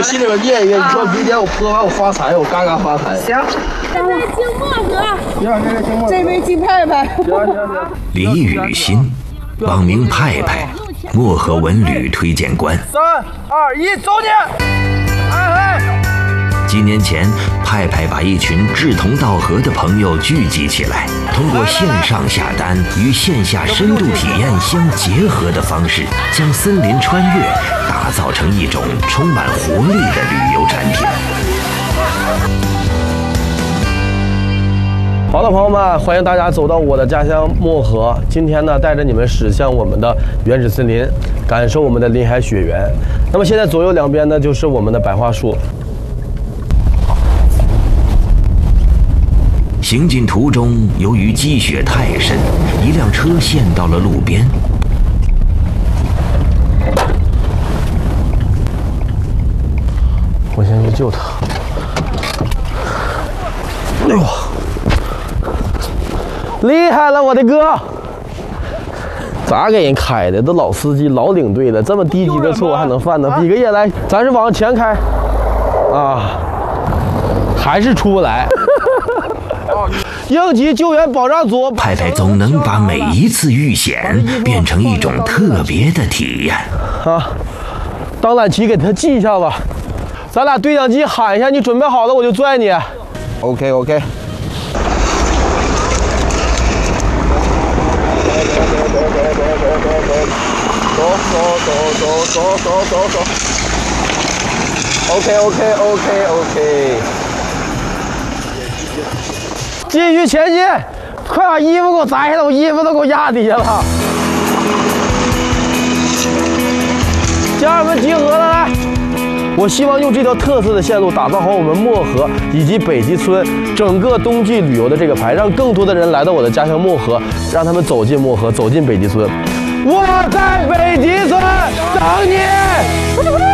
我心里边念一个，你说明年我泼完我发财，我嘎嘎发财。 行。这杯敬墨哥， 这杯敬派派。 李雨欣，网名派派，漠河文旅推荐官。 3、2、1，走你！ 几年前，派派把一群志同道合的朋友聚集起来，通过线上下单与线下深度体验相结合的方式，将森林穿越打造成一种充满活力的旅游产品。 好的，朋友们，欢迎大家走到我的家乡漠河。今天呢，带着你们驶向我们的原始森林，感受我们的林海雪原。那么现在左右两边呢，就是我们的百花树。 行进途中，由于积雪太深，一辆车陷到了路边。 我先去救他。哎呦，厉害了，我的哥！咋给人开的？都老司机、老领队了，这么低级的错误还能犯呢？比个耶来，咱是往前开。啊，还是出不来。应急救援保障组， 派派总能把每一次遇险变成一种特别的体验啊！当缆旗给他系一下吧，咱俩对讲机喊一下，你准备好了我就拽你。OK。走。OK。继续前进，快把衣服给我摘下来，我衣服都给我压底下了。家人们集合了，来！我希望用这条特色的线路打造好我们漠河以及北极村整个冬季旅游的这个牌，让更多的人来到我的家乡漠河，让他们走进漠河，走进北极村。我在北极村等你。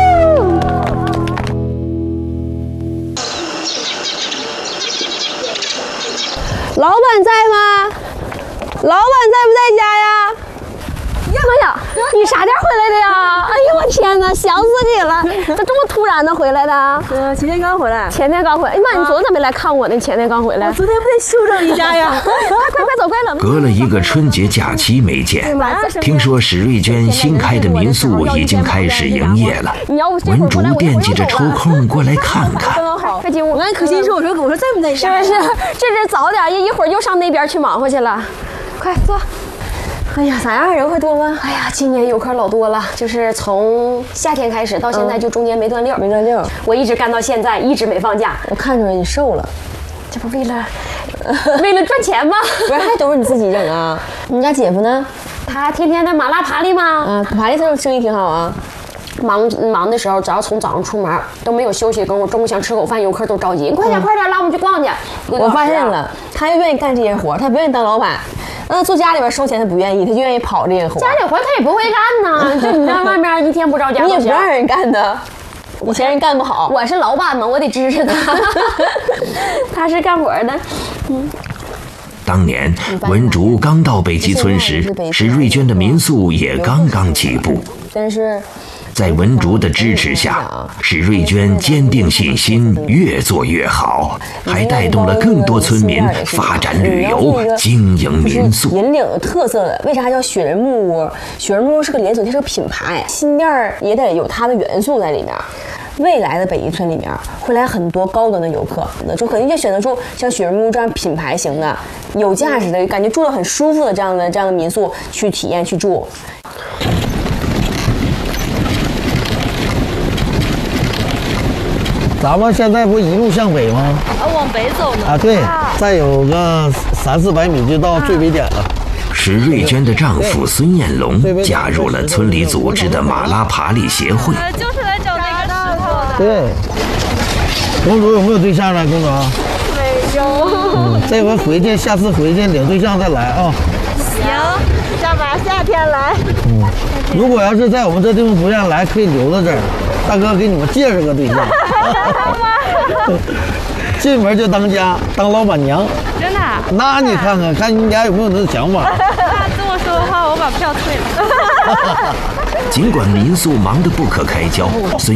老板在吗？老板在不在家呀？妈呀，你啥点回来的呀？哎呦我天哪，想死你了！咋这么突然的回来的？ 前天刚回来。 前天刚回来。哎妈，你昨天咋没来看我呢？你前天刚回来。 我昨天不得休整一下呀？ 快走，快冷。 隔了一个春节假期没见，听说史瑞娟新开的民宿已经开始营业了。文竹惦记着抽空过来看看。 快进屋。 我刚才可心说，我说在不在家？ 是，这早点，一会儿又上那边去忙活去了。快坐。 哎呀，咋样？人会多吗？ 哎呀，今年游客老多了，就是从夏天开始到现在，就中间没断溜。我一直干到现在，一直没放假。 我看出来你瘦了， 这不为了赚钱吗？ 不是，还都是你自己整啊？你家姐夫呢？ 他天天在麻辣爬犁吗？ 爬犁他生意挺好啊。 忙的时候，只要从早上出门都没有休息，跟我中午想吃口饭，游客都着急，快点拉我们去逛去。 我发现了，他又愿意干这些活，他不愿意当老板。坐家里边收钱他不愿意，他就愿意跑这些活。 家里活他也不会干呢，就你在外面一天不着家， 你也不让人干的，以前人干不好。 我是老板嘛，我得支持他。他是干活的。 当年文竹刚到北极村时，史瑞娟的民宿也刚刚起步。 但是在文竹的支持下，史瑞娟坚定信心，越做越好，还带动了更多村民发展旅游、经营民宿。 引领特色的，为啥叫雪人木屋？雪人木屋是个连锁，它是个品牌，新店也得有它的元素在里面。未来的北极村里面会来很多高端的游客，就肯定就选择出像雪人木屋这样品牌型的、有价值的、感觉住得很舒服的这样的民宿去体验去住。 咱们现在不一路向北吗？ 往北走呢。 对，再有个300-400米就到最北点了。 史瑞娟的丈夫孙彦龙加入了村里组织的马拉爬犁协会。 就是来找那个石头的。 对。公主有没有对象呢？公主？ 没有。 这回回去，下次回去领对象再来啊。 行，干嘛夏天来？ 如果要是在我们这地方不愿意来，可以留在这儿。大哥给你们介绍个对象。进门就当家，当老板娘。 真的？ 那你看你俩有没有那想法？ 那这么说的话，我把票退了。 尽管民宿忙得不可开交，孙